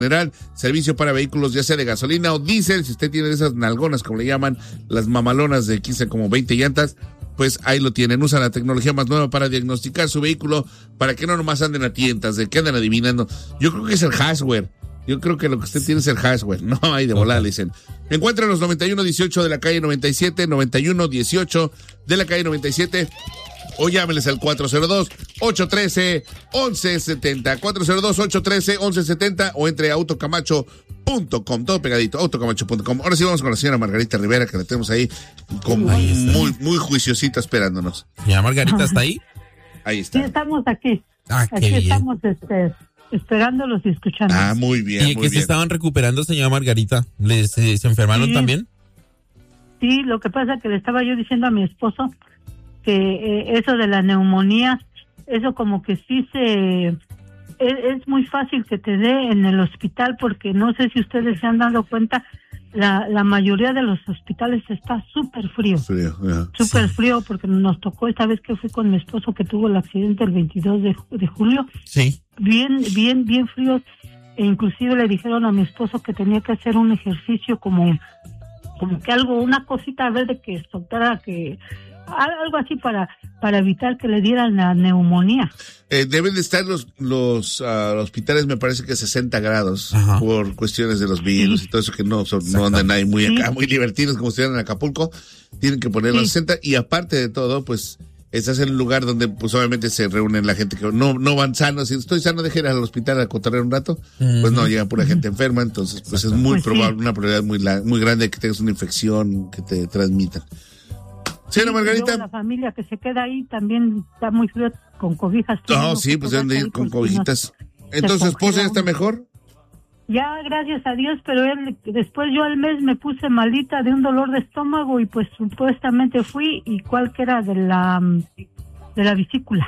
general, servicio para vehículos ya sea de gasolina o diésel. Si usted tiene esas nalgonas, como le llaman, las mamalonas de 15 como 20 llantas, pues ahí lo tienen. Usa la tecnología más nueva para diagnosticar su vehículo, para que no nomás anden a tientas, de que anden adivinando. Yo creo que es el hardware. Yo creo que lo que usted tiene es el hardware. No hay de volada, le dicen. Encuentra los 9118 de la calle 97, 9118 de la calle 97. O llámeles al 402-813-1170, 402-813-1170, o entre a autocamacho.com, todo pegadito, autocamacho.com. Ahora sí vamos con la señora Margarita Rivera, que la tenemos ahí como muy juiciosita esperándonos. ¿Ya Margarita está ahí? Ahí está. Sí, estamos aquí. Aquí estamos esperándolos y escuchándolos. Muy bien, ¿Y qué se estaban recuperando, señora Margarita? ¿Se enfermaron también? Sí, lo que pasa es que le estaba yo diciendo a mi esposo que eso de la neumonía, eso como que sí es muy fácil que te dé en el hospital, porque no sé si ustedes se han dado cuenta, la mayoría de los hospitales está súper frío. Súper frío, porque nos tocó esta vez que fui con mi esposo que tuvo el accidente el 22 de julio. Sí. Bien frío, e inclusive le dijeron a mi esposo que tenía que hacer un ejercicio como que algo, una cosita verde que soltara, que algo así para evitar que le dieran la neumonía. Deben de estar los hospitales, me parece que 60 grados. Ajá. Por cuestiones de los virus y todo eso, que no andan ahí muy acá, muy divertidos como estuvieran en Acapulco. Tienen que poner los 60, y aparte de todo, pues estás en un lugar donde pues obviamente se reúnen la gente que no van sanos. Si estoy sano, deje ir al hospital a cotorrear un rato. Pues no, llega pura gente enferma, entonces pues es muy probable, una probabilidad muy grande de que tengas una infección que te transmitan. Señora Margarita. La familia que se queda ahí también está muy frío, con cobijas. No, sí, pues deben de ir con cobijitas. Entonces, ¿esposa ya está mejor? Ya, gracias a Dios, pero después yo al mes me puse malita de un dolor de estómago, y pues supuestamente fui, y cuál que era de la vesícula.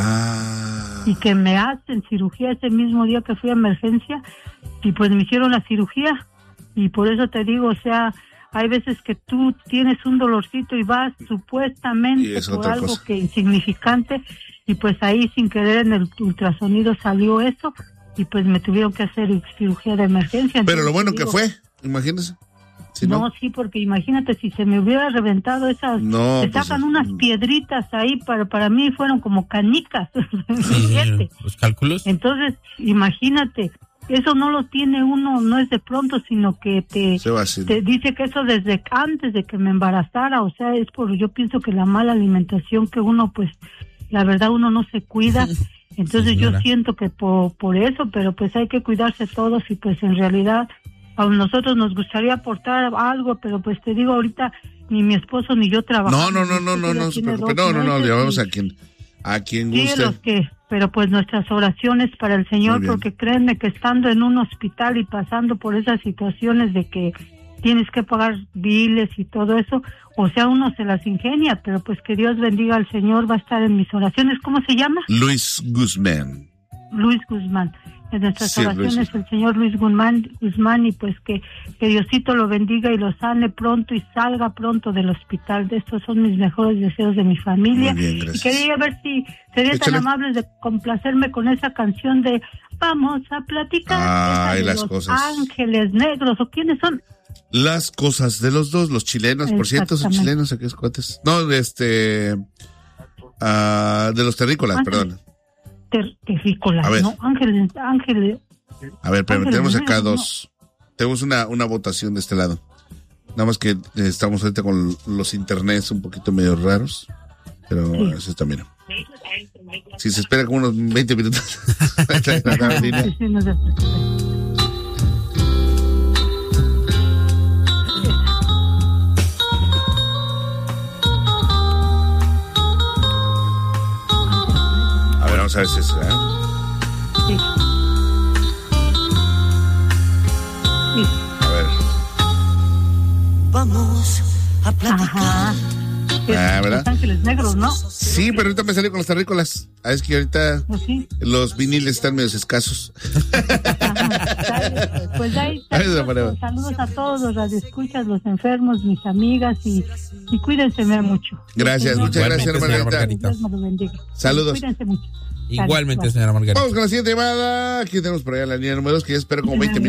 Y que me hacen cirugía ese mismo día que fui a emergencia, y pues me hicieron la cirugía, y por eso te digo, o sea, hay veces que tú tienes un dolorcito y vas supuestamente por algo cosa que insignificante, y pues ahí sin querer en el ultrasonido salió eso, y pues me tuvieron que hacer cirugía de emergencia. Pero lo bueno que fue, imagínese. Si no, sí, porque imagínate si se me hubiera reventado esas, te sacan unas piedritas ahí, para mí fueron como canicas. Los cálculos. Entonces, imagínate. Eso no lo tiene uno, no es de pronto, sino que te dice que eso desde antes de que me embarazara, o sea, yo pienso que la mala alimentación que uno, pues, la verdad uno no se cuida, entonces yo siento que por eso, pero pues hay que cuidarse todos, y pues en realidad a nosotros nos gustaría aportar algo, pero pues te digo, ahorita ni mi esposo ni yo trabajamos. No, se preocupe, no, llevamos a quien guste. Pero pues nuestras oraciones para el Señor, porque créanme que estando en un hospital y pasando por esas situaciones de que tienes que pagar biles y todo eso, o sea, uno se las ingenia, pero pues que Dios bendiga al Señor, va a estar en mis oraciones. ¿Cómo se llama? Luis Guzmán. En nuestras oraciones el señor Luis Guzmán, y pues que Diosito lo bendiga y lo sane pronto y salga pronto del hospital. De estos son mis mejores deseos de mi familia. Muy bien, gracias. Y quería ver si serían tan amables de complacerme con esa canción de Vamos a platicar. De los cosas. Ángeles Negros, ¿o quiénes son? Las cosas de los dos, los chilenos, por cierto, son chilenos, aquellos cuates. No, de los terrícolas, perdón. Terrícolas, ¿no? Ángeles. A ver, pero tenemos acá dos. Tenemos una votación de este lado. Nada más que estamos ahorita con los internets un poquito medio raros. Pero eso está bien. Si se espera como unos 20 minutos. A ver, vamos a ver si es... Sí. A ver. Vamos a platicar. ¿Verdad? Los Ángeles Negros, ¿no? Sí, pero ahorita me salió con los terrícolas. Es que ahorita los viniles están medio escasos. Pues ahí saludos a todos los radioescuchas, los enfermos, mis amigas, y cuídense mucho. Gracias, muchas gracias, Margarita. Dios me lo bendiga. Saludos. Cuídense mucho. Igualmente, señora Margarita. Vamos con la siguiente llamada. Aquí tenemos por allá la línea número 2, que ya espera como 20 minutos.